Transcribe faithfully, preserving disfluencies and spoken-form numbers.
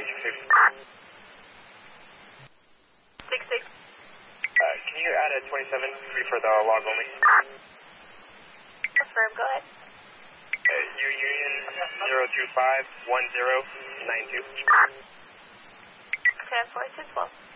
six. Six six. Uh, can you add a twenty-seven for the log only? Confirm, go ahead. Uh, U Union zero two five one zero nine two. ten four six one.